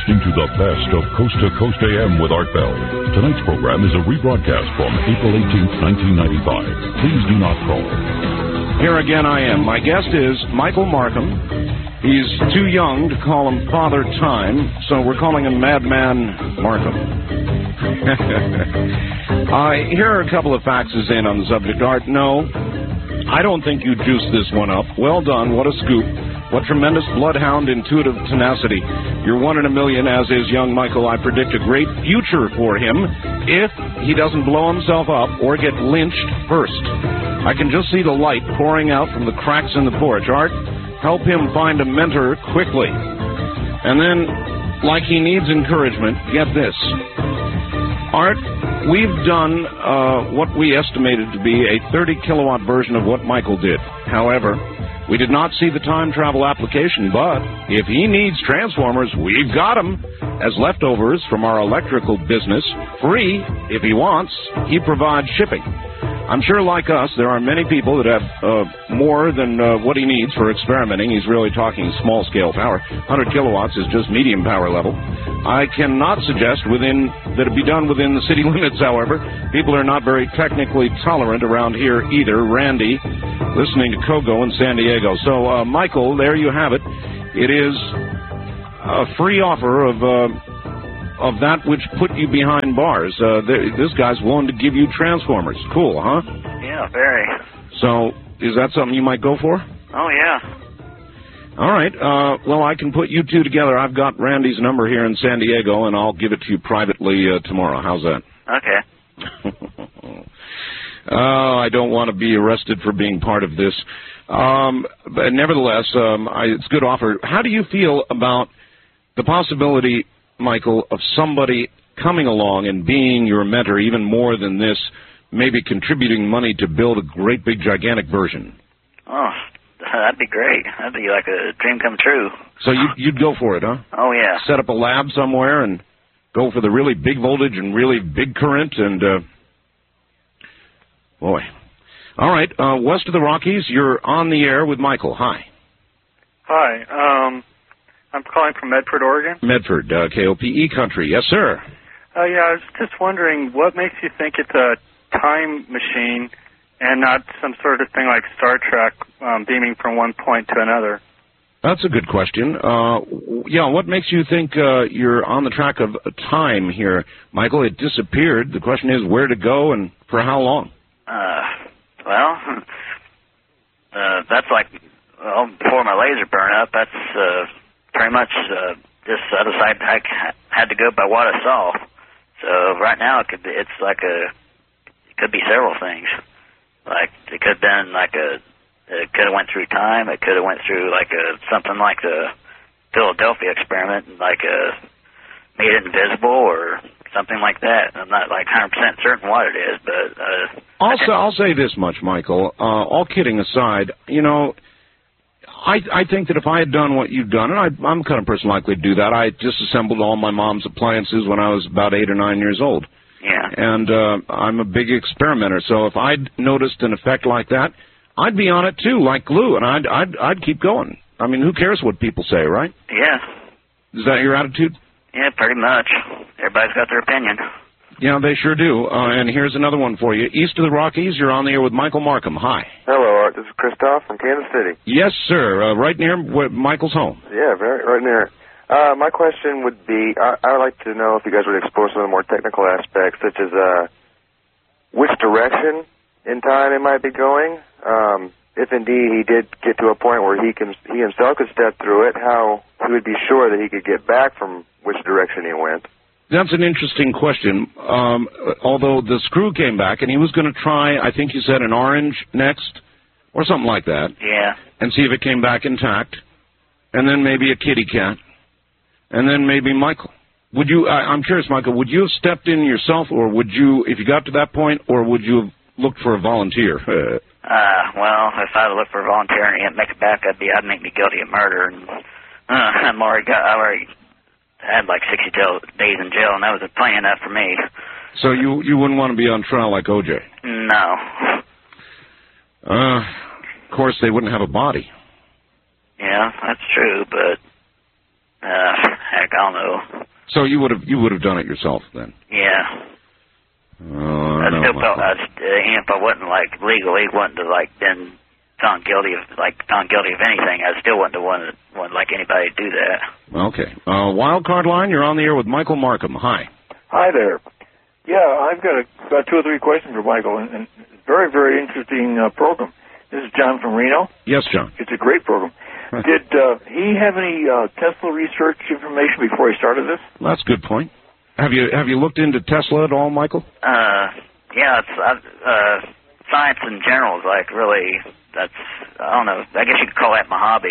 listening to the best of Coast to Coast AM with Art Bell. Tonight's program is a rebroadcast from April 18th, 1995. Please do not call. Here again I am. My guest is Michael Markham. He's too young to call him Father Time, so we're calling him Madman Markham. Here are a couple of faxes in on the subject. Art, no, I don't think you juiced this one up. Well done. What a scoop. What tremendous bloodhound intuitive tenacity. You're 1 in a million, as is young Michael. I predict a great future for him if he doesn't blow himself up or get lynched first. I can just see the light pouring out from the cracks in the porch. Art, help him find a mentor quickly. And then, like he needs encouragement, get this. Art, we've done what we estimated to be a 30-kilowatt version of what Michael did. However, we did not see the time travel application, but if he needs transformers, we've got them as leftovers from our electrical business, free if he wants. He provides shipping. I'm sure, like us, there are many people that have more than what he needs for experimenting. He's really talking small-scale power. 100 kilowatts is just medium power level. I cannot suggest that it be done within the city limits, however. People are not very technically tolerant around here either. Randy, listening to Kogo in San Diego. So, Michael, there you have it. It is a free offer of that which put you behind bars. This guy's willing to give you transformers. Cool, huh? Yeah, very. So, is that something you might go for? Oh, yeah. All right. Well, I can put you two together. I've got Randy's number here in San Diego, and I'll give it to you privately tomorrow. How's that? Okay. I don't want to be arrested for being part of this. But nevertheless, it's a good offer. How do you feel about the possibility, Michael, of somebody coming along and being your mentor, even more than this, maybe contributing money to build a great big gigantic version? Oh, that'd be great. That'd be like a dream come true. So you'd go for it, huh? Oh, yeah. Set up a lab somewhere and go for the really big voltage and really big current and, boy. All right, west of the Rockies, you're on the air with Michael. Hi. Hi, I'm calling from Medford, Oregon. Medford, KOPE country. Yes, sir. Yeah, I was just wondering, what makes you think it's a time machine and not some sort of thing like Star Trek, beaming from one point to another? That's a good question. Yeah, what makes you think you're on the track of time here, Michael? It disappeared. The question is where to go and for how long? That's like, before my laser burn up, that's pretty much just set aside. I had to go by what I saw. So right now it could be several things. Like it could have been it could have went through time. It could have went through something like the Philadelphia experiment, made it invisible or something like that. I'm not 100% certain what it is, but I'll say this much, Michael. All kidding aside, I think that if I had done what you've done, and I'm the kind of person likely to do that, I disassembled all my mom's appliances when I was about 8 or 9 years old. Yeah. And I'm a big experimenter, so if I'd noticed an effect like that, I'd be on it too, like glue, and I'd keep going. I mean, who cares what people say, right? Yeah. Is that your attitude? Yeah, pretty much. Everybody's got their opinion. Yeah, they sure do. And here's another one for you. East of the Rockies, you're on the air with Michael Markham. Hi. Hello, Art. This is Christoph from Kansas City. Yes, sir. Right near Michael's home. Yeah, right near. My question would be, I would like to know if you guys would explore some of the more technical aspects, such as which direction in time it might be going. If indeed he did get to a point where he himself could step through it, how he would be sure that he could get back from which direction he went. That's an interesting question. Although the screw came back, and he was going to try, I think you said, an orange next, or something like that. Yeah. And see if it came back intact. And then maybe a kitty cat. And then maybe Michael. Would you, I'm curious, Michael, would you have stepped in yourself, or would you, if you got to that point, or would you have looked for a volunteer? Well, if I had looked for a volunteer and he didn't make it back, I'd make me guilty of murder. And I already had 60 days in jail, and that was plenty enough for me. So you wouldn't want to be on trial like O.J.? No. Of course, they wouldn't have a body. Yeah, that's true, but heck, I don't know. So you would have done it yourself then? Yeah. I still felt even if I wasn't like legally wanting to like been found guilty of anything, I still wouldn't have wanted like anybody to do that. Okay. Wild Card Line, you're on the air with Michael Markham. Hi. Hi there. Yeah, I've got about 2 or 3 questions for Michael, and very, very interesting program. This is John from Reno. Yes, John. It's a great program. Did he have any Tesla research information before he started this? Well, that's a good point. Have you looked into Tesla at all, Michael? Yeah, science in general is like really, that's, I don't know, I guess you could call that my hobby.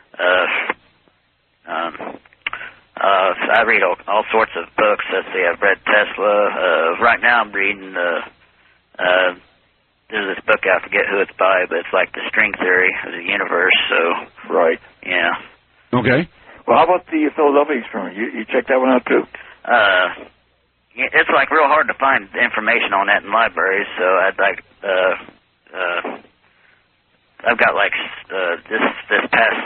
I read all sorts of books. Let's see, I've read Tesla. Right now I'm reading there's this book, I forget who it's by, but it's like the string theory of the universe, so. Right. Yeah. Okay. Well, how about the Philadelphia experiment? You checked that one out too? It's like real hard to find information on that in libraries, so I'd like, I've got like, this past,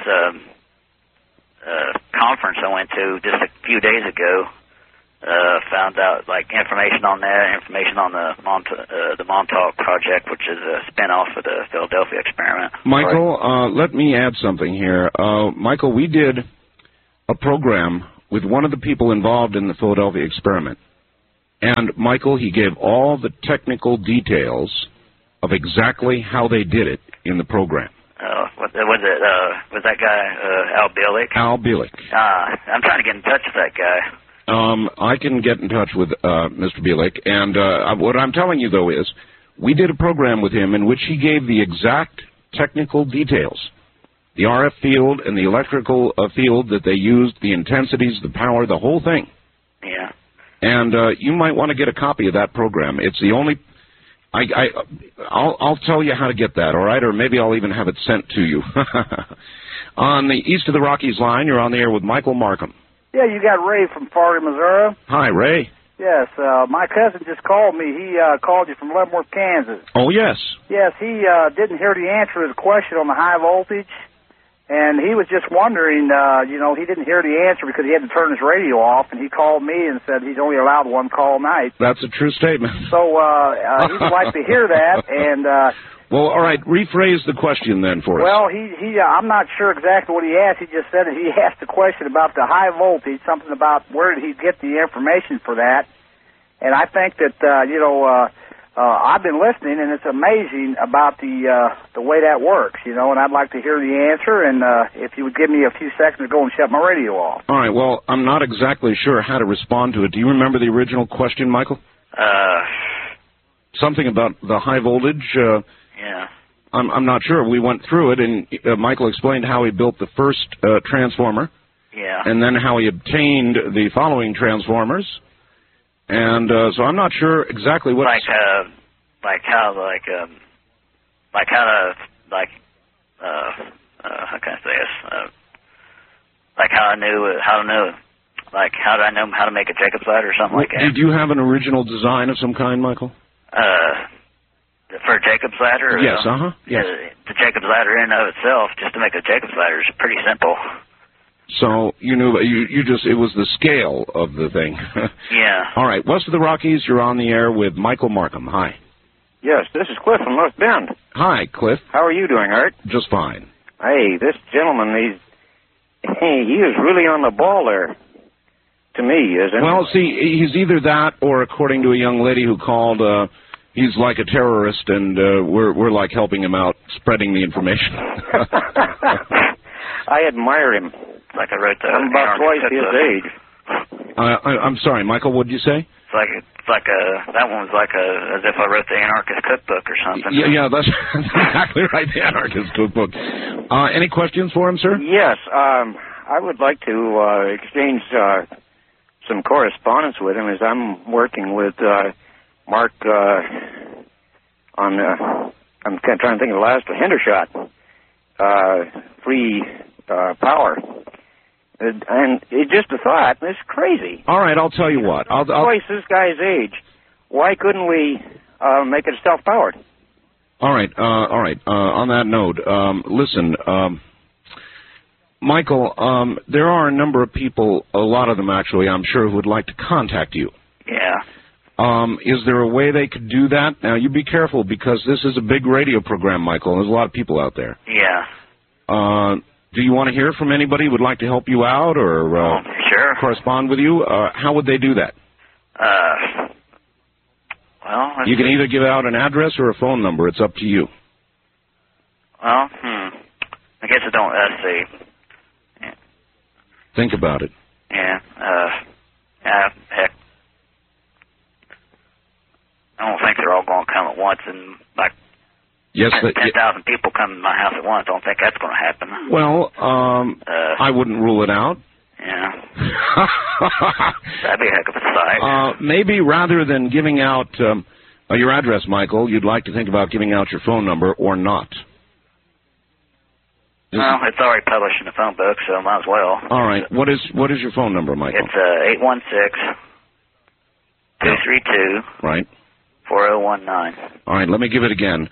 conference I went to just a few days ago, found out like information on that, information on the Montauk Project, which is a spin-off of the Philadelphia experiment. Michael, let me add something here. Michael, we did a program with one of the people involved in the Philadelphia experiment. And, Michael, he gave all the technical details of exactly how they did it in the program. Was that guy Al Bielek? Al Bielek. I'm trying to get in touch with that guy. I can get in touch with Mr. Bielek, and what I'm telling you, though, is we did a program with him in which he gave the exact technical details, the RF field and the electrical field that they used, the intensities, the power, the whole thing. Yeah. And you might want to get a copy of that program. It's the only... I'll tell you how to get that, all right? Or maybe I'll even have it sent to you. On the East of the Rockies line, you're on the air with Michael Markham. Yeah, you got Ray from Fargo, Missouri. Hi, Ray. Yes, my cousin just called me. He called you from Leavenworth, Kansas. Oh, yes. Yes, he didn't hear the answer to the question on the high voltage, and he was just wondering, he didn't hear the answer because he had to turn his radio off, and he called me and said he's only allowed one call a night. That's a true statement. So he would like to hear that, and... well, all right, rephrase the question then for us. Well, I'm not sure exactly what he asked. He just said that he asked a question about the high voltage, something about where did he get the information for that. And I think that, I've been listening, and it's amazing about the way that works, and I'd like to hear the answer, and if you would give me a few seconds to go and shut my radio off. All right, well, I'm not exactly sure how to respond to it. Do you remember the original question, Michael? Something about the high voltage, Yeah. I'm not sure. We went through it, and Michael explained how he built the first transformer. Yeah. And then how he obtained the following transformers. And so I'm not sure exactly what... how can I say this? Like how did I know how to make a Jacob's ladder or something like that? Did you have an original design of some kind, Michael? For a Jacob's ladder? Yes, yes. The Jacob's ladder in and of itself, just to make a Jacob's ladder, is pretty simple. So you knew, it was the scale of the thing. Yeah. All right, West of the Rockies, you're on the air with Michael Markham. Hi. Yes, this is Cliff from North Bend. Hi, Cliff. How are you doing, Art? Just fine. Hey, this gentleman, he is really on the ball there. To me, isn't he? Well, see, he's either that or, according to a young lady who called, he's like a terrorist, and we're like helping him out, spreading the information. I admire him. Like I wrote I'm about twice his age. I'm sorry, Michael, what did you say? That one was as if I wrote the Anarchist Cookbook or something. Yeah, that's exactly right, the Anarchist Cookbook. Any questions for him, sir? Yes, I would like to exchange some correspondence with him as I'm working with Mark on, I'm trying to think of the last one, Hendershot, free power. And it's just a thought, it's crazy. All right, I'll tell you what. Twice this guy's age. Why couldn't we make it self-powered? All right. On that note, listen, Michael, there are a number of people, a lot of them actually, I'm sure, who would like to contact you. Yeah. Is there a way they could do that? Now, you be careful, because this is a big radio program, Michael, and there's a lot of people out there. Yeah. Do you want to hear from anybody who would like to help you out or sure. correspond with you? How would they do that? Well, you can either give out an address or a phone number. It's up to you. Well, I guess I don't, let's see. Yeah. Think about it. Yeah, heck. I don't think they're all going to come at once, and like 10,000 people come to my house at once. I don't think that's going to happen. Well, I wouldn't rule it out. Yeah. That'd be a heck of a sight. Maybe rather than giving out your address, Michael, you'd like to think about giving out your phone number or not. Well, it's already published in the phone book, so might as well. All right. What is your phone number, Michael? It's 816-232. Right. 4019. All right, let me give it again.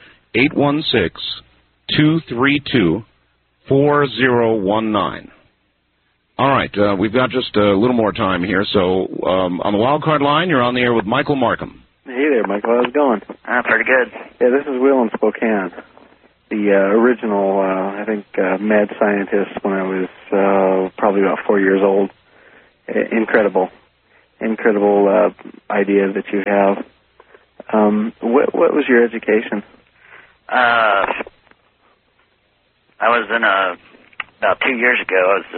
816-232-4019. All right, we've got just a little more time here. So on the wild card line, you're on the air with Michael Markham. Hey there, Michael. How's it going? Pretty good. Yeah, this is Will in Spokane. The original, I think, mad scientist when I was probably about 4 years old. Incredible idea that you have. What was your education? I was in about 2 years ago. I was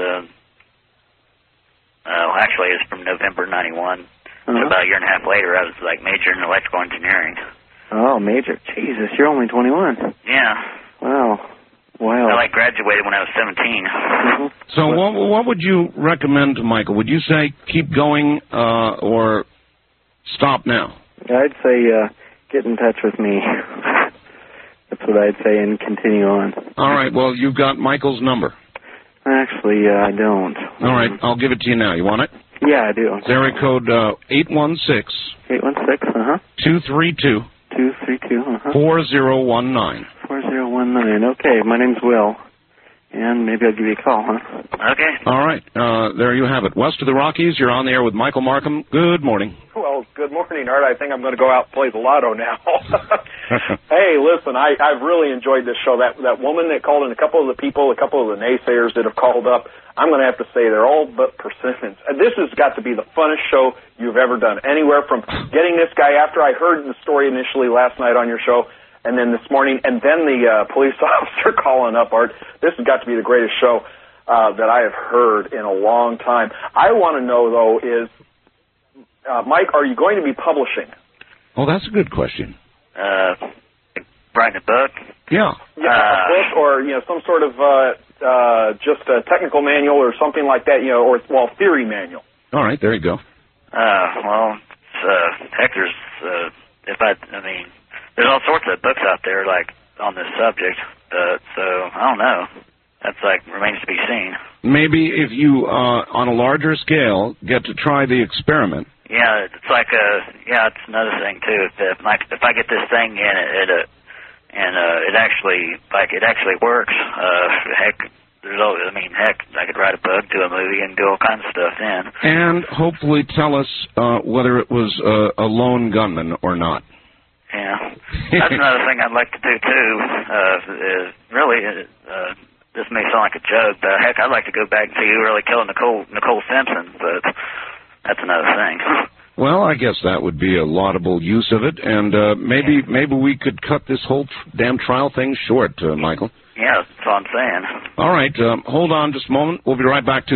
actually it was from November '91. So about a year and a half later, I was like majoring in electrical engineering. Oh, major! Jesus, you're only 21. Yeah. Wow. I graduated when I was 17. So what would you recommend to Michael? Would you say keep going or stop now? I'd say get in touch with me. That's what I'd say, and continue on. All right. Well, you've got Michael's number. Actually, I don't. All right. I'll give it to you now. You want it? Yeah, I do. It's area code 816. 816, 232. 232, 4019. 4019. Okay, my name's Will. And maybe I'll give you a call, huh? Okay. All right. There you have it. West of the Rockies, you're on the air with Michael Markham. Good morning. Well, good morning, Art. I think I'm going to go out and play the lotto now. Hey, listen, I've really enjoyed this show. That woman that called in, a couple of the naysayers that have called up, I'm going to have to say they're all but persimmons. This has got to be the funnest show you've ever done. Anywhere from getting this guy, after I heard the story initially last night on your show, and then this morning, and then the police officer calling up, Art. This has got to be the greatest show that I have heard in a long time. I want to know, though, is, Mike, are you going to be publishing? Oh, that's a good question. Writing a book? Yeah. A book or, some sort of just a technical manual or something like that, or, theory manual. All right, there you go. There's all sorts of books out there, like, on this subject, so I don't know. That's, remains to be seen. Maybe if you, on a larger scale, get to try the experiment. Yeah, it's it's another thing, too. If I get this thing in, it actually works, I could write a book, do a movie, and do all kinds of stuff then. And hopefully tell us whether it was a lone gunman or not. Yeah, that's another thing I'd like to do too. This may sound like a joke, but heck, I'd like to go back and see who really killed Nicole Simpson. But that's another thing. Well, I guess that would be a laudable use of it, and maybe we could cut this whole damn trial thing short, Michael. Yeah, that's what I'm saying. All right, hold on just a moment. We'll be right back to